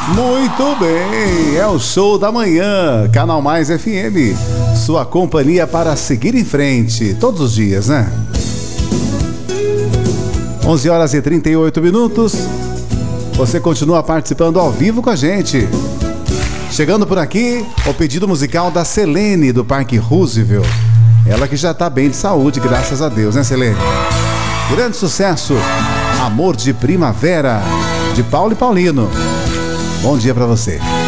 Muito bem, é o Show da Manhã, Canal Mais FM, sua companhia para seguir em frente, todos os dias, né? 11 horas e 38 minutos, você continua participando ao vivo com a gente. Chegando por aqui, o pedido musical da Selene, do Parque Roosevelt. Ela que já tá bem de saúde, graças a Deus, né, Selene? Grande sucesso, Amor de Primavera, de Paulo e Paulino. Bom dia pra você.